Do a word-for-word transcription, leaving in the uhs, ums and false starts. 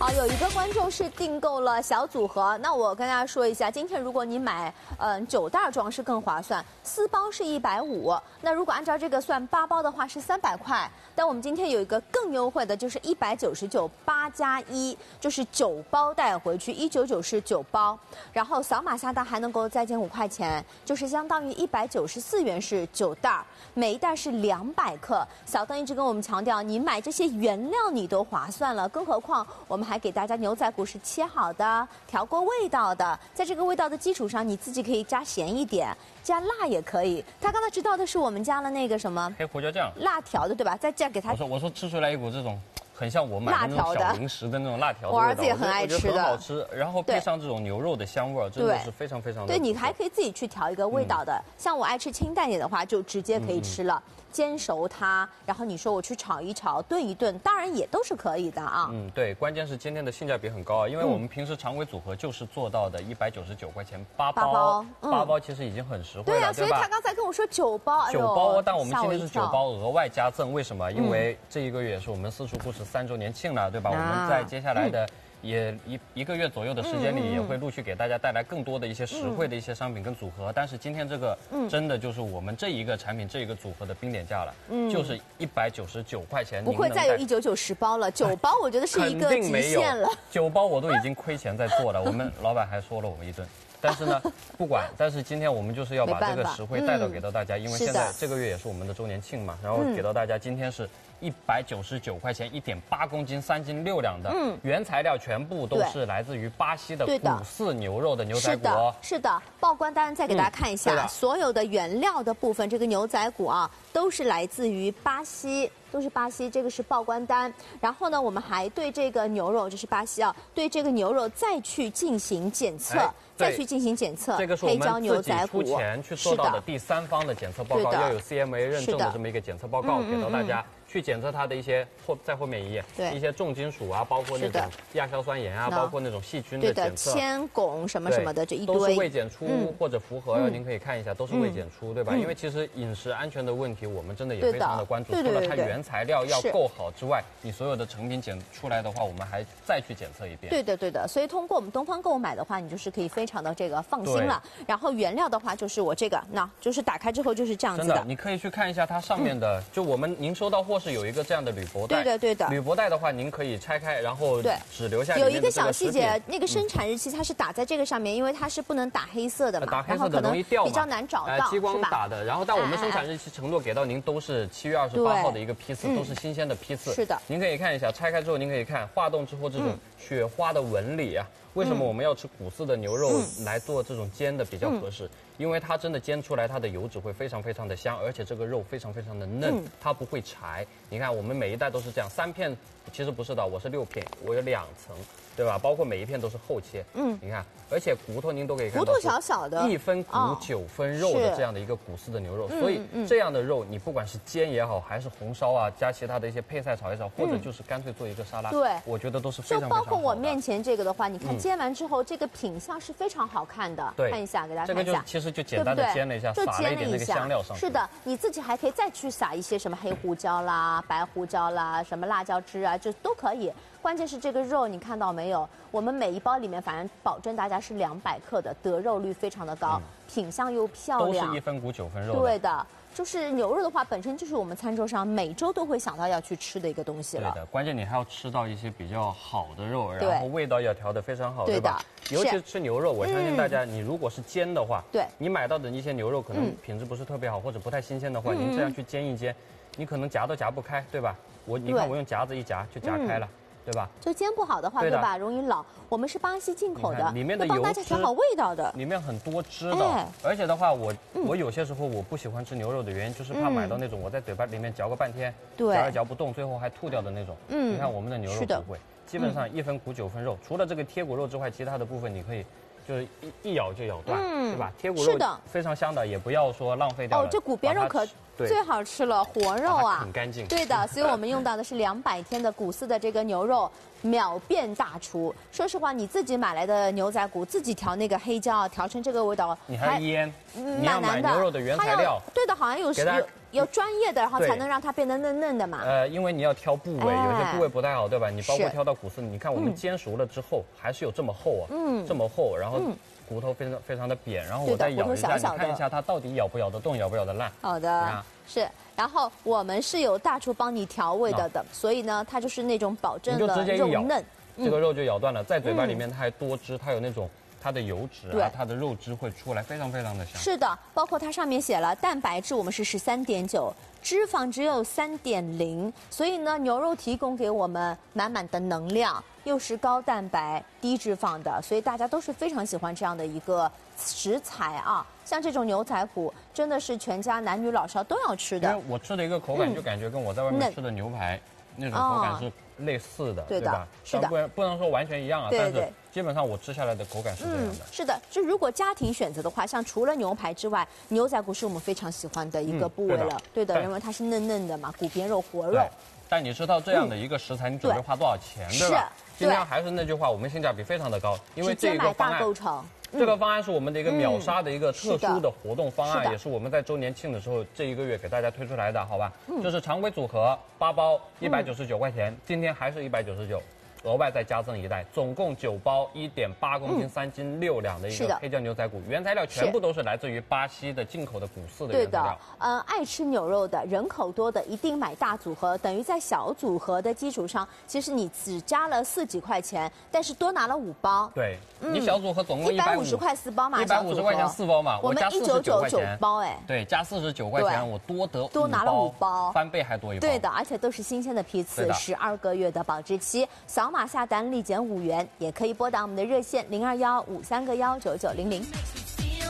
好，有一个观众是订购了小组合，那我跟大家说一下，今天如果你买嗯、呃、九袋装是更划算，四包是一百五，那如果按照这个算八包的话是三百块，但我们今天有一个更优惠的，就是一百九十九八加一，就是九包带回去，一九九是九包，然后扫码下单还能够再减五块钱，就是相当于一百九十四元是九袋，每一袋是两百克。小邓一直跟我们强调，你买这些原料你都划算了，更何况我们还给大家牛仔骨是切好的，调过味道的，在这个味道的基础上，你自己可以加咸一点，加辣也可以。他刚才知道的是我们加了那个什么黑胡椒酱， 辣条的对吧？再加给他。 我说我说吃出来一股这种很像我买的那种小零食的那种辣条的味道， 我儿子也很爱吃的， 很好吃。然后配上这种牛肉的香味儿，真的是非常非常的。 对，你还可以自己去调一个味道的。嗯、像我爱吃清淡一点的话，就直接可以吃了。嗯煎熟它，然后你说我去炒一炒、炖一炖，当然也都是可以的啊。 嗯，对，关键是今天的性价比很高啊，因为我们平时常规组合就是做到的一百九十九块钱八包，八包，嗯、八包其实已经很实惠了， 对呀、啊， 对吧？ 所以他刚才跟我说九包， 九包，但我们今天是九包额外加赠，为什么？因为这一个月也是我们私厨故事三周年庆了，对吧？啊、我们在接下来的。嗯也一一个月左右的时间里，也会陆续给大家带来更多的一些实惠的一些商品跟组合。但是今天这个真的就是我们这一个产品这一个组合的冰点价了，嗯、就是一百九十九块钱。 不会再有一九九十包了，九包我觉得是一个极限了。 九包我都已经亏钱在做了，我们老板还说了我们一顿。但是呢，不管，但是今天我们就是要把这个实惠带到给到大家，因为现在这个月也是我们的周年庆嘛，然后给到大家，今天是一百九十九块钱，一点八公斤，三斤六两的，嗯，原材料全部都是来自于巴西的古饲牛肉的牛仔骨。 是的，是的，报关单再给大家看一下，嗯、所有的原料的部分，这个牛仔骨啊，都是来自于巴西。都是巴西，这个是报关单。然后呢，我们还对这个牛肉，这是巴西啊，对这个牛肉再去进行检测，哎、再去进行检测。 这个是我们自己出钱去做到的第三方的检测报告，要有 C M A 认证的这么一个检测报告，给到大家。去检测它的一些后在后面一页，对一些重金属啊，包括那种亚硝酸盐啊，包括那种细菌的检测， 铅汞什么什么的这一堆都是未检出、嗯、或者符合，您可以看一下，都是未检出，嗯、对吧？嗯、因为其实饮食安全的问题，我们真的也非常的关注。除了它原材料要够好之外，你所有的成品检出来的话，我们还再去检测一遍。 对的，对的。所以通过我们东方购买的话，你就是可以非常的这个放心了。然后原料的话，就是我这个，那就是打开之后就是这样子的。 真的，你可以去看一下它上面的，嗯、就我们您收到货是有一个这样的。铝箔袋， 对的对的。 铝箔袋的话，您可以拆开，然后只留下有一个小细节，那个生产日期它是打在这个上面，因为它是不能打黑色的嘛， 打黑色的容易掉嘛， 比较难找到， 激光打的。然后，但我们生产日期承诺给到您都是七月二十八号的一个批次，都是新鲜的批次。 是的， 您可以看一下，拆开之后您可以看化冻之后这种雪花的纹理啊。为什么我们要吃古饲的牛肉来做这种煎的比较合适？嗯、因为它真的煎出来，它的油脂会非常非常的香，而且这个肉非常非常的嫩，嗯、它不会柴。你看，我们每一袋都是这样，三片其实不是的，我是六片，我有两层，对吧？包括每一片都是厚切。嗯，你看，而且骨头您都可以看到， 骨头小小的， 一分骨九分肉的这样的一个古饲的牛肉，所以这样的肉你不管是煎也好，还是红烧啊，加其他的一些配菜炒一炒，或者就是干脆做一个沙拉，对，我觉得都是非常非常好的。 就包括我面前这个的话，你看。煎完之后，这个品相是非常好看的。 对， 看一下，给大家看一下。这个就其实就简单的煎了一下， 对对撒了一点那个香料上去。 是的，你自己还可以再去撒一些什么黑胡椒啦、白胡椒啦、什么辣椒汁啊，这都可以。关键是这个肉，你看到没有？我们每一包里面，反正保证大家是两百克的，得肉率非常的高，嗯、品相又漂亮， 都是一分骨九分肉的。 对的。就是牛肉的话，本身就是我们餐桌上每周都会想到要去吃的一个东西了。 对的，关键你还要吃到一些比较好的肉，然后味道要调得非常好，对吧？尤其是吃牛肉，我相信大家，你如果是煎的话，对，你买到的一些牛肉可能品质不是特别好，或者不太新鲜的话，您这样去煎一煎，你可能夹都夹不开，对吧？我你看我用夹子一夹就夹开了。对吧？ 就煎不好的话，对吧？容易老。我们是巴西进口的， 里面的油帮大家调好味道的， 里面很多汁的。而且的话，我我有些时候我不喜欢吃牛肉的原因，就是怕买到那种我在嘴巴里面嚼个半天，嚼也嚼不动，最后还吐掉的那种。嗯，你看我们的牛肉不会，基本上一分骨九分肉，除了这个贴骨肉之外，其他的部分你可以。就是一一咬就咬断，嗯、对吧？贴骨肉非常香的，也不要说浪费掉了。 哦，这骨边肉可最好吃了，活肉啊， 很干净。 对的，所以我们用到的是两百天的古饲的这个牛肉，秒变大厨。说实话，你自己买来的牛仔骨，自己调那个黑椒，调成这个味道， 你还腌，你要买牛肉的原材料。 对的，好像有有有专业的，然后才能让它变得嫩嫩的嘛。 呃，因为你要挑部位， 哎有些部位不太好，对吧？你包括是挑到骨丝，你看我们煎熟了之后，还是有这么厚啊， 嗯这么厚，然后嗯骨头非常非常的扁，然后对的我再咬一下， 骨头小小的你看一下它到底咬不咬得动，咬不咬得烂。 好的看， 是。然后我们是有大厨帮你调味的的，所以呢，它就是那种保证你就了直接一咬肉嫩。 这个肉就咬断了，在嘴巴里面它还多汁，它有那种它的油脂对啊，它的肉汁会出来，非常非常的香。 是的，包括它上面写了蛋白质我们是十三点九，脂肪只有三点零，所以呢，牛肉提供给我们满满的能量，又是高蛋白、低脂肪的，所以大家都是非常喜欢这样的一个食材啊。像这种牛仔骨，真的是全家男女老少都要吃的。 因为我吃的一个口感就感觉跟我在外面嫩吃的牛排那种口感是类似的， 对的吧？ 是的但不能不能说完全一样啊，但是对对基本上我吃下来的口感是这样嗯的。， 是的，就如果家庭选择的话，像除了牛排之外，牛仔骨是我们非常喜欢的一个嗯部位了。 对的对的， 对因为它是嫩嫩的嘛，骨边肉、活肉对。但你知道这样的一个食材，你准备对花多少钱， 是对吧？今对天还是那句话，我们性价比非常的高，因为直接买这个方案大购成。 这个方案是我们的一个秒杀的一个特殊的活动方案， 是的也是我们在周年庆的时候这一个月给大家推出来的，好吧？就是常规组合八包一百九十九块钱，今天还是一百九十九。额外再加赠一袋，总共九包一点八公斤、三斤六两的一是的个黑椒牛仔骨，原材料全部都是来自于巴西的进口的骨饲的对的原材料。， 呃，爱吃牛肉的人口多的一定买大组合，等于在小组合的基础上，其实你只加了四几块钱，但是多拿了五包。 对，你小组合总共一一百百五十块四包嘛， 一百五十块钱四包嘛， 我们加四十一九九九九块钱， 包哎。 对，加四十九块对钱，我多得多拿了五包翻倍还多一包。 对的，而且都是新鲜的批次， 对的十二个月的保质期，扫码下单立减五元，也可以拨打我们的热线零二幺五三个幺九九零零。